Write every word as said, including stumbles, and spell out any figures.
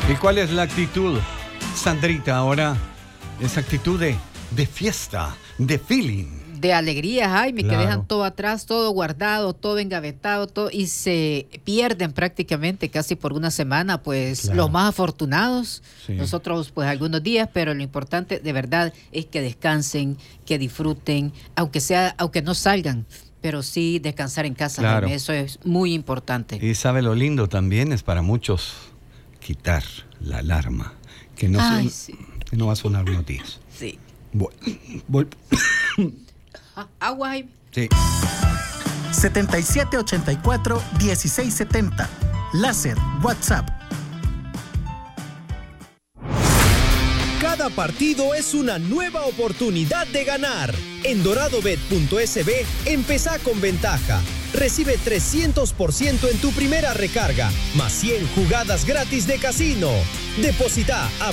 ¿Y cuál es la actitud, Sandrita, ahora? Esa actitud de, de fiesta, de feeling. De alegría, Jaime, Claro. que dejan todo atrás, todo guardado, todo engavetado, todo, y se pierden prácticamente casi por una semana, pues Claro. los más afortunados, Sí. nosotros pues algunos días, pero lo importante de verdad es que descansen, que disfruten, aunque sea, aunque no salgan, pero sí descansar en casa, Claro. Jaime, eso es muy importante. Y sabe lo lindo también es para muchos quitar la alarma, que no, Ay, se- sí. que no va a sonar unos días. Sí. Vol- vol- Ah, agua, Jaime. sí. setenta y siete ochenta y cuatro dieciséis setenta. Láser, WhatsApp. Cada partido es una nueva oportunidad de ganar. En doradobet punto es be, empezá con ventaja. Recibe trescientos por ciento en tu primera recarga, más cien jugadas gratis de casino. Deposita,